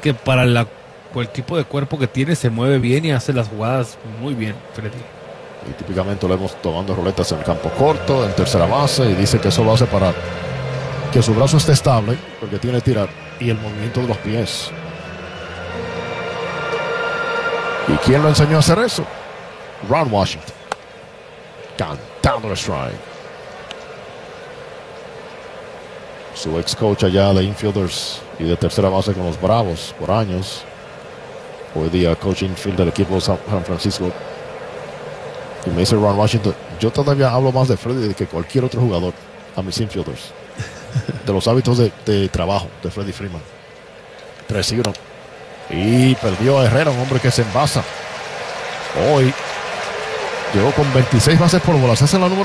que para el tipo de cuerpo que tiene se mueve bien y hace las jugadas muy bien, Freddy. Y típicamente lo vemos tomando roletas en el campo corto, en tercera base, y dice que eso lo hace para que su brazo esté estable, porque tiene que tirar, y el movimiento de los pies. ¿Y quién lo enseñó a hacer eso? Ron Washington. Cantando el strike. Su ex coach allá de infielders y de tercera base con los Bravos por años. Hoy día coach infield del equipo de San Francisco. Y me dice Ron Washington, yo todavía hablo más de Freddy que cualquier otro jugador a mis infielders. De los hábitos de trabajo de Freddie Freeman. 3-1. Y perdió a Herrera, un hombre que se envasa. Hoy llegó con 26 bases por bolas. Esa es la número